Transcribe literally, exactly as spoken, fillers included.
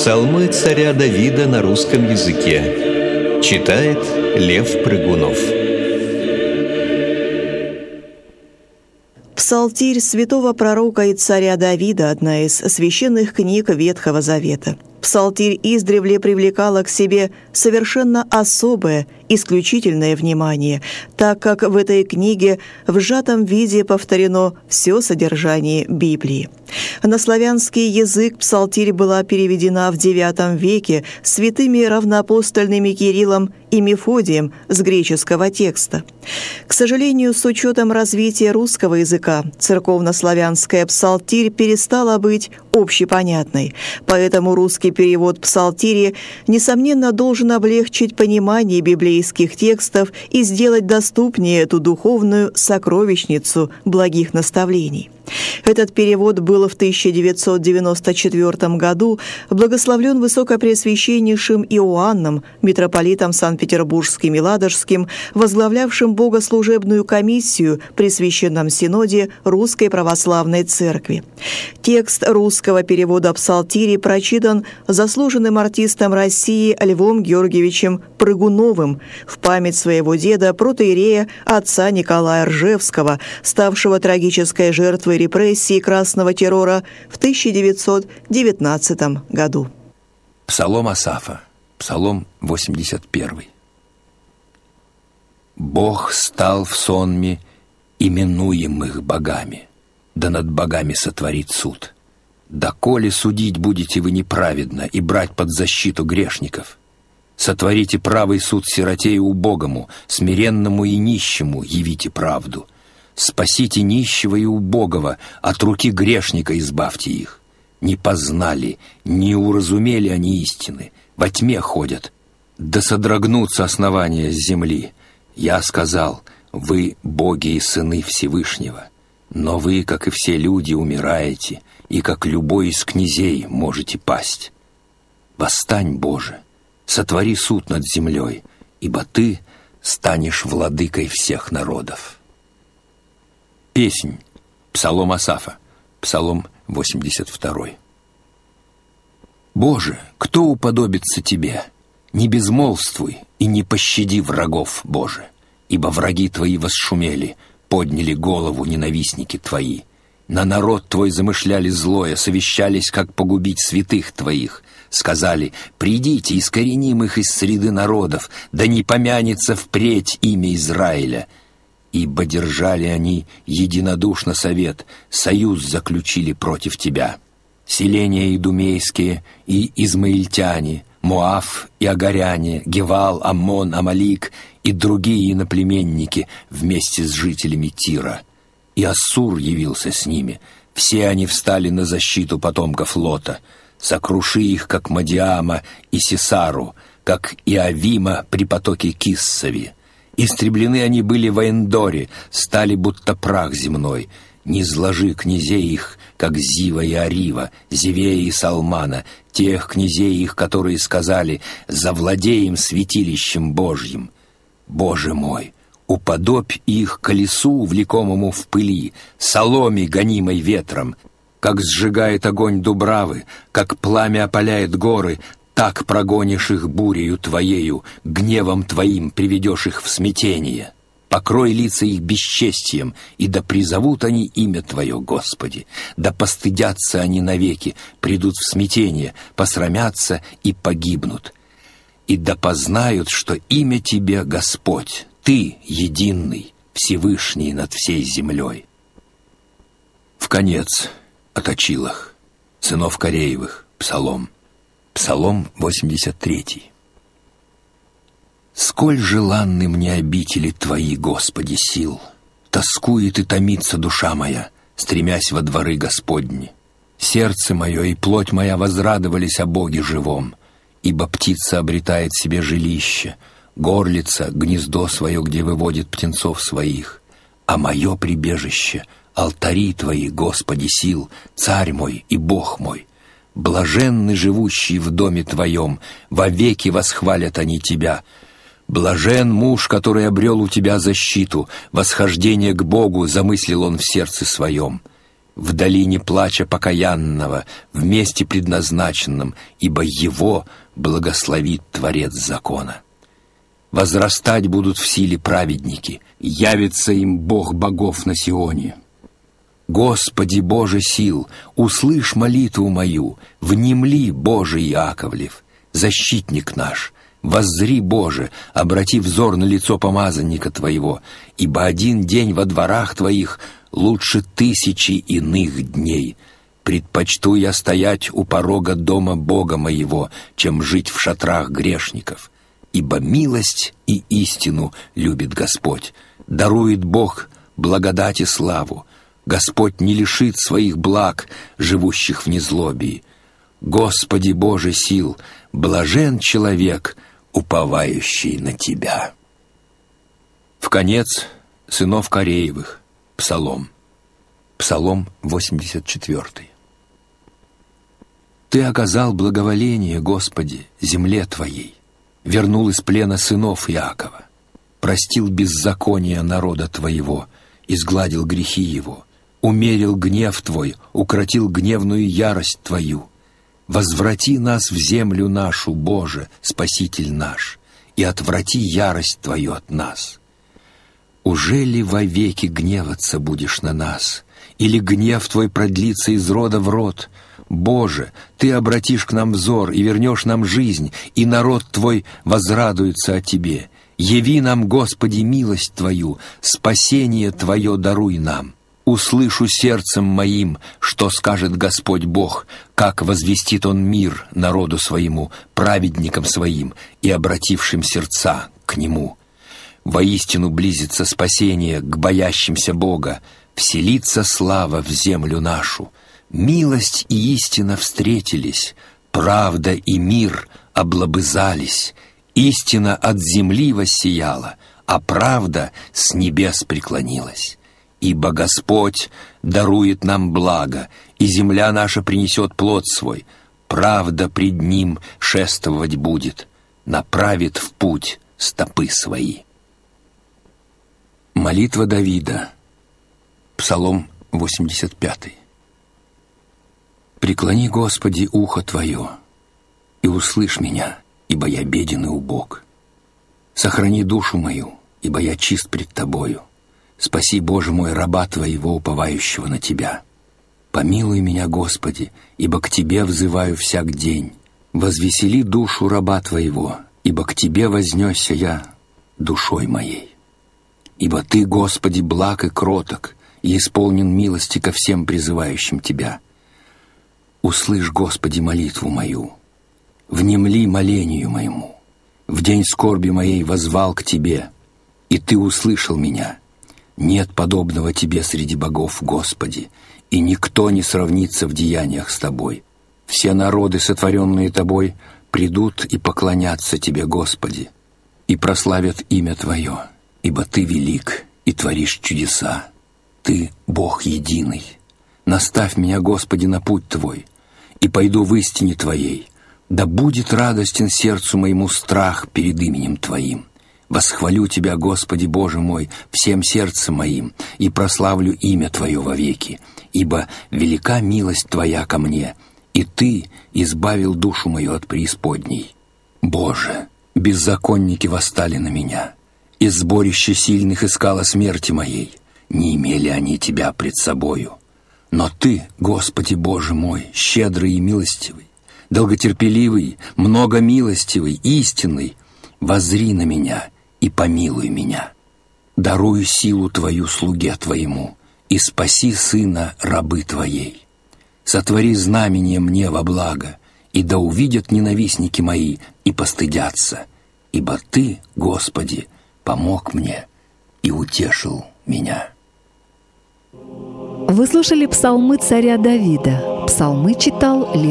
Псалмы царя Давида на русском языке. Читает Лев Прыгунов. Псалтирь святого пророка и царя Давида – одна из священных книг Ветхого Завета. Псалтирь издревле привлекала к себе совершенно особое, исключительное внимание, так как в этой книге в сжатом виде повторено все содержание Библии. На славянский язык псалтирь была переведена в девятом веке святыми равноапостольными Кириллом и Мефодием с греческого текста. К сожалению, с учетом развития русского языка, церковно-славянская псалтирь перестала быть общепонятной, поэтому русский перевод псалтири, несомненно, должен облегчить понимание библейских текстов и сделать доступнее эту духовную сокровищницу благих наставлений. Этот перевод был в тысяча девятьсот девяносто четвёртом году благословлен высокопреосвященнейшим Иоанном, митрополитом Санкт-Петербургским и Ладожским, возглавлявшим богослужебную комиссию при Священном Синоде Русской Православной Церкви. Текст русского перевода псалтири прочитан заслуженным артистом России Львом Георгиевичем Прыгуновым в память своего деда протоиерея отца Николая Ржевского, ставшего трагической жертвой репрессий красного террора в тысяча девятьсот девятнадцатом году. Псалом Асафа, Псалом восемьдесят первый. «Бог стал в сонме именуемых богами, да над богами сотворит суд. Доколе судить будете вы неправедно и брать под защиту грешников? Сотворите правый суд сироте и убогому, смиренному и нищему явите правду. Спасите нищего и убогого, от руки грешника избавьте их. Не познали, не уразумели они истины, во тьме ходят, да содрогнутся основания земли. Я сказал, вы боги и сыны Всевышнего, но вы, как и все люди, умираете, и как любой из князей можете пасть. Восстань, Боже, сотвори суд над землей, ибо Ты станешь владыкой всех народов». Песнь. Псалом Асафа. Псалом восемьдесят второй. «Боже, кто уподобится Тебе? Не безмолвствуй и не пощади врагов, Боже, ибо враги Твои восшумели, подняли голову ненавистники Твои. На народ Твой замышляли злое, совещались, как погубить святых Твоих. Сказали, придите, искореним их из среды народов, да не помянется впредь имя Израиля. Ибо держали они единодушно совет, союз заключили против Тебя. Селения идумейские и измаильтяне, Моав и Агаряне, Гевал, Аммон, Амалик и другие иноплеменники вместе с жителями Тира. И Ассур явился с ними. Все они встали на защиту потомков Лота. Сокруши их, как Мадиама и Сисару, как Иавима при потоке Киссови. Истреблены они были в Эндоре, стали будто прах земной. Не зложи князей их, как Зива и Арива, Зевея и Салмана, тех князей их, которые сказали, завладеем святилищем Божьим. Боже мой, уподобь их колесу, влекомому в пыли, соломе, гонимой ветром, как сжигает огонь дубравы, как пламя опаляет горы, так прогонишь их бурею Твоею, гневом Твоим приведешь их в смятение. Покрой лица их бесчестием, и да призовут они имя Твое, Господи. Да постыдятся они навеки, придут в смятение, посрамятся и погибнут. И да познают, что имя Тебе, Господь, Ты единый, Всевышний над всей землей». Вконец от Очилах, сынов Кореевых, Псалом. Псалом восемьдесят третий. «Сколь желанны мне обители Твои, Господи, сил! Тоскует и томится душа моя, стремясь во дворы Господни. Сердце мое и плоть моя возрадовались о Боге живом, ибо птица обретает себе жилище, горлица — гнездо свое, где выводит птенцов своих. А мое прибежище — алтари Твои, Господи, сил, Царь мой и Бог мой. Блаженны живущие в доме Твоем, вовеки восхвалят они Тебя. Блажен муж, который обрел у Тебя защиту, восхождение к Богу замыслил он в сердце своем. в долине плача покаянного, в месте предназначенном, ибо его благословит Творец закона. Возрастать будут в силе праведники, явится им Бог богов на Сионе. Господи Боже сил, услышь молитву мою, внемли, Боже Иаковлев, защитник наш, воззри, Боже, обрати взор на лицо помазанника Твоего, ибо один день во дворах Твоих лучше тысячи иных дней. Предпочту я стоять у порога дома Бога моего, чем жить в шатрах грешников. Ибо милость и истину любит Господь, дарует Бог благодать и славу. Господь не лишит своих благ, живущих в незлобии. Господи Боже сил, блажен человек, уповающий на Тебя. Вконец сынов Кореевых. Псалом. Псалом восемьдесят четвёртый. Ты оказал благоволение, Господи, земле Твоей, вернул из плена сынов Иакова, простил беззаконие народа Твоего, изгладил грехи его, умерил гнев Твой, укротил гневную ярость Твою. Возврати нас в землю нашу, Боже, Спаситель наш, и отврати ярость Твою от нас. Уже ли вовеки гневаться будешь на нас, или гнев Твой продлится из рода в род? Боже, Ты обратишь к нам взор и вернешь нам жизнь, и народ Твой возрадуется о Тебе. Яви нам, Господи, милость Твою, спасение Твое даруй нам. Услышу сердцем моим, что скажет Господь Бог, как возвестит Он мир народу своему, праведникам своим и обратившим сердца к Нему. Воистину близится спасение к боящимся Бога, вселится слава в землю нашу. Милость и истина встретились, правда и мир облобызались, истина от земли воссияла, а правда с небес преклонилась. Ибо Господь дарует нам благо, и земля наша принесет плод свой, правда пред Ним шествовать будет, направит в путь стопы свои. Молитва Давида. Псалом восемьдесят пятый. «Преклони, Господи, ухо Твое, и услышь меня, ибо я беден и убог. Сохрани душу мою, ибо я чист пред Тобою. Спаси, Боже мой, раба Твоего, уповающего на Тебя. Помилуй меня, Господи, ибо к Тебе взываю всяк день. Возвесели душу раба Твоего, ибо к Тебе вознесся я душой моей. Ибо Ты, Господи, благ и кроток, и исполнен милости ко всем призывающим Тебя. Услышь, Господи, молитву мою, внемли молению моему. В день скорби моей воззвал к Тебе, и Ты услышал меня. Нет подобного Тебе среди богов, Господи, и никто не сравнится в деяниях с Тобой. Все народы, сотворенные Тобой, придут и поклонятся Тебе, Господи, и прославят имя Твое, ибо Ты велик и творишь чудеса. Ты Бог единый. Наставь меня, Господи, на путь Твой, и пойду в истине Твоей. Да будет радостен сердцу моему страх перед именем Твоим. Восхвалю Тебя, Господи Боже мой, всем сердцем моим, и прославлю имя Твое вовеки, ибо велика милость Твоя ко мне, и Ты избавил душу мою от преисподней. Боже, беззаконники восстали на меня, и сборище сильных искало смерти моей. Не имели они Тебя пред собою. Но Ты, Господи Боже мой, щедрый и милостивый, долготерпеливый, многомилостивый, истинный, воззри на меня и помилуй меня. Даруй силу Твою слуге Твоему, и спаси сына рабы Твоей. Сотвори знамение мне во благо, и да увидят ненавистники мои и постыдятся, ибо Ты, Господи, помог мне и утешил меня». Вы слушали псалмы царя Давида. Псалмы читал Лев